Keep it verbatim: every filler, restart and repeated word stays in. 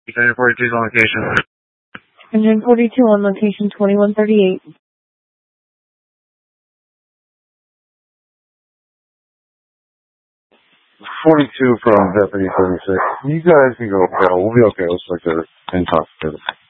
Engine forty-two on location. Engine forty-two on location twenty-one thirty-eight. forty-two from Deputy thirty-six. You guys can go, Carol. We'll be okay. Looks like they're intoxicated.